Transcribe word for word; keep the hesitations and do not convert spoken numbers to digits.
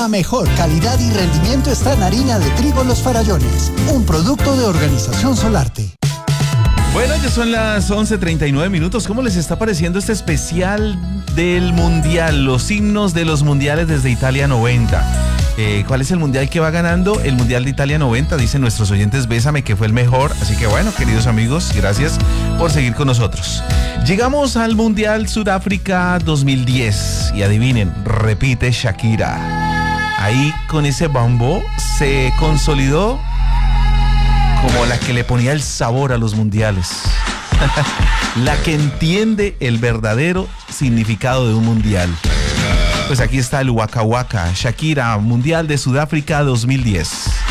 La mejor calidad y rendimiento está en harina de trigo Los Farallones, un producto de Organización Solarte. Bueno, ya son las once treinta y nueve minutos. ¿Cómo les está pareciendo este especial del Mundial? Los himnos de los mundiales desde Italia noventa. Eh, ¿Cuál es el mundial que va ganando? El Mundial de Italia noventa, dicen nuestros oyentes, Bésame, que fue el mejor. Así que bueno, queridos amigos, gracias por seguir con nosotros. Llegamos al Mundial Sudáfrica dos mil diez y adivinen, repite Shakira. Ahí con ese bambó se consolidó como la que le ponía el sabor a los mundiales. La que entiende el verdadero significado de un mundial. Pues aquí está el Waka Waka, Shakira, Mundial de Sudáfrica dos mil diez.